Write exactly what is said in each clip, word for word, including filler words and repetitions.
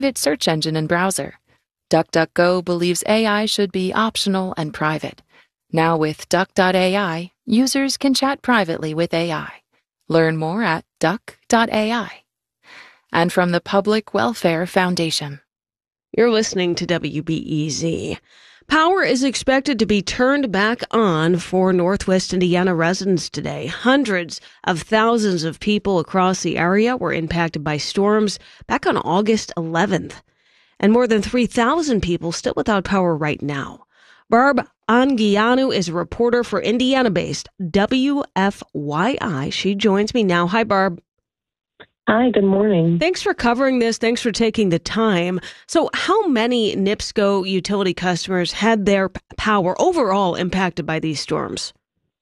private search engine and browser. DuckDuckGo believes A I should be optional and private. Now with Duck dot A I, users can chat privately with A I. Learn more at duck dot A I. And from the Public Welfare Foundation. You're listening to W B E Z. Power is expected to be turned back on for Northwest Indiana residents today. Hundreds of thousands of people across the area were impacted by storms back on August eleventh. And more than three thousand people still without power right now. Barb Anguiano is a reporter for Indiana-based W F Y I. She joins me now. Hi, Barb. Hi, good morning. Thanks for covering this. Thanks for taking the time. So how many NIPSCO utility customers had their p- power overall impacted by these storms?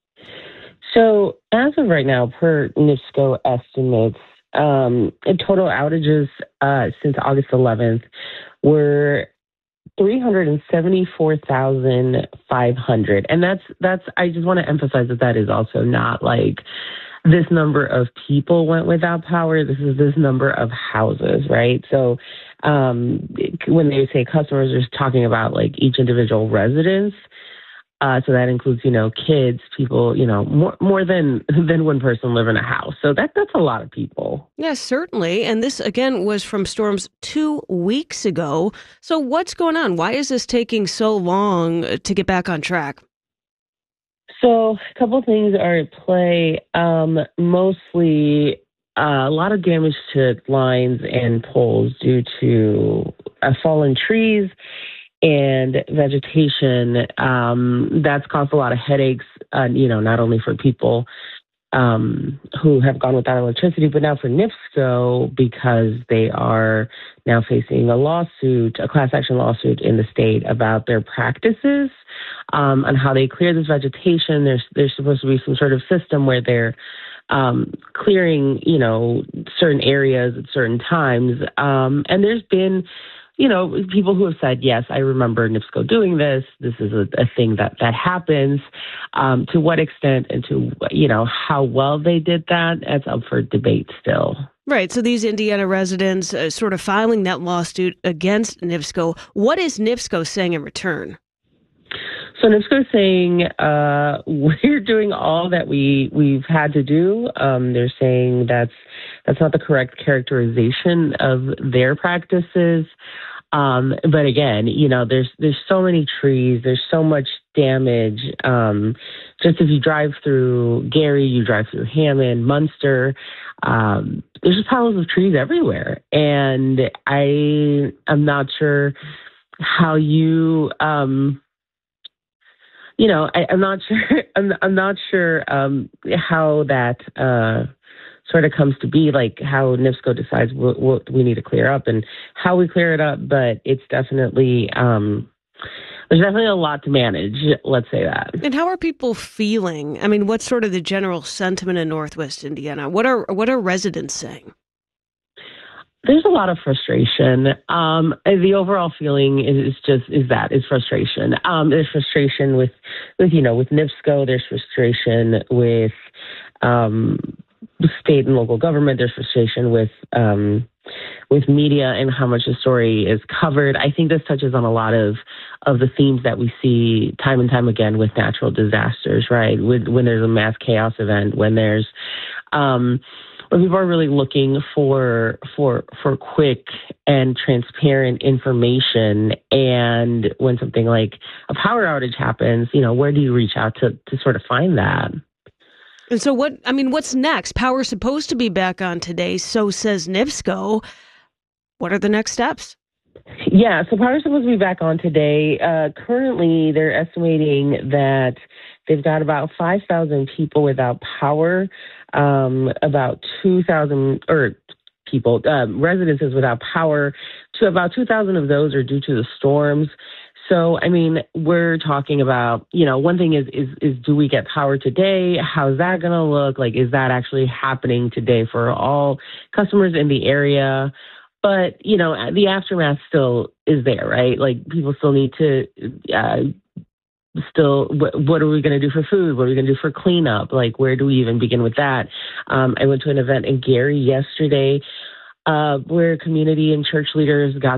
So as of right now, per NIPSCO estimates, um, total outages uh, since August eleventh were three hundred seventy-four thousand five hundred. And that's, that's, I just want to emphasize that that is also not like this number of people went without power. This is this number of houses, right? So um, when they say customers, they're talking about like each individual residence. Uh, so that includes, you know, kids, people, you know, more more than than one person live in a house. So that that's a lot of people. Yes, certainly. And this, again, was from storms two weeks ago. So what's going on? Why is this taking so long to get back on track? So a couple of things are at play. Um, mostly uh, a lot of damage to lines and poles due to uh, fallen trees and vegetation. Um, that's caused a lot of headaches, uh, you know, not only for people um, who have gone without electricity, but now for NIPSCO because they are now facing a lawsuit, a class action lawsuit in the state about their practices um, on how they clear this vegetation. There's there's supposed to be some sort of system where they're um, clearing, you know, certain areas at certain times. Um, and there's been, you know, people who have said, yes, I remember NIPSCO doing this. This is a, a thing that, that happens. Um, to what extent and to, you know, how well they did that, that's up for debate still. Right. So these Indiana residents uh, sort of filing that lawsuit against NIPSCO. What is NIPSCO saying in return? So NIPSCO is saying uh, we're doing all that we, we've had to do. Um, they're saying that's that's not the correct characterization of their practices. Um, but again, you know, there's there's so many trees, there's so much damage. Um, just if you drive through Gary, you drive through Hammond, Munster, um, there's just piles of trees everywhere. And I am not sure how you, um, you know, I, I'm not sure, I'm, I'm not sure um, how that uh, sort of comes to be, like how NIPSCO decides what, what we need to clear up and how we clear it up. But it's definitely, um, there's definitely a lot to manage, let's say that. And how are people feeling? I mean, what's sort of the general sentiment in Northwest Indiana? What are what are residents saying? There's a lot of frustration. Um, the overall feeling is just is that is frustration. Um, there's frustration with, with you know with NIPSCO. There's frustration with um, state and local government. There's frustration with um, with media and how much the story is covered. I think this touches on a lot of of the themes that we see time and time again with natural disasters. Right, with, when there's a mass chaos event, when there's um, when people are really looking for for for quick and transparent information, and when something like a power outage happens, you know, where do you reach out to to sort of find that? And so what, I mean, what's next? Power's supposed to be back on today, so says NIPSCO. What are the next steps? Yeah, so power's supposed to be back on today. Uh, currently, they're estimating that they've got about five thousand people without power, um, about two thousand, or people, uh, residences without power. To about two thousand of those are due to the storms. So, I mean, we're talking about, you know, one thing is, is, is do we get power today? How's that going to look? Like, is that actually happening today for all customers in the area? But, you know, the aftermath still is there, right? Like, people still need to, uh, still, what, what are we going to do for food? What are we going to do for cleanup? Like, where do we even begin with that? Um, I went to an event in Gary yesterday. uh, where community and church leaders got